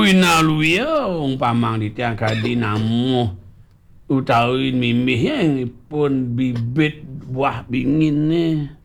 Winalui umpama ditiang kadi namu utawi mimih pun bibit buah bingin nih